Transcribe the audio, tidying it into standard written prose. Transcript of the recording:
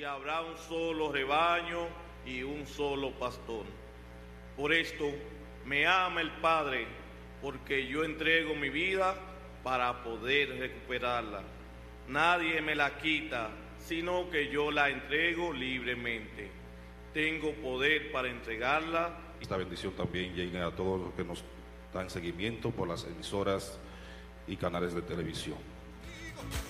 y habrá un solo rebaño y un solo pastor. Por esto me ama el Padre, porque yo entrego mi vida para poder recuperarla. Nadie me la quita, sino que yo la entrego libremente. Tengo poder para entregarla. Esta bendición también llegue a todos los que nos dan seguimiento por las emisoras y canales de televisión.